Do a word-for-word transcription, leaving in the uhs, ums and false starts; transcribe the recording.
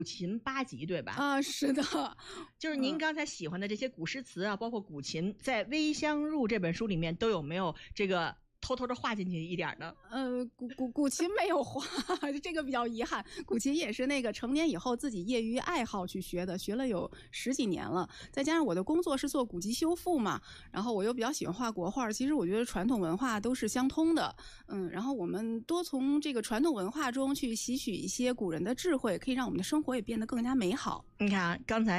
琴八级对吧？ 啊，是的， 就是您刚才喜欢的这些古诗词啊，嗯、包括古琴，在《微香入》这本书里面都有没有这个偷偷的画进去一点的？ 呃，古古古琴没有画，这个比较遗憾。古琴也是那个成年以后自己业余爱好去学的，学了有十几年了。再加上我的工作是做古籍修复嘛，然后我又比较喜欢画国画，其实我觉得传统文化都是相通的。嗯，然后我们多从这个传统文化中去吸取一些古人的智慧，可以让我们的生活也变得更加美好。 你看刚才